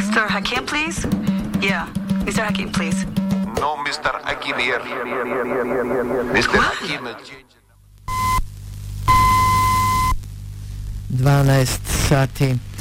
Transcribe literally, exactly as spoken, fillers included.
Mister Hakim, please? Yeah, Mister Hakim, please. No, Mister Hakim here. Mister Hakim... dvanaest sati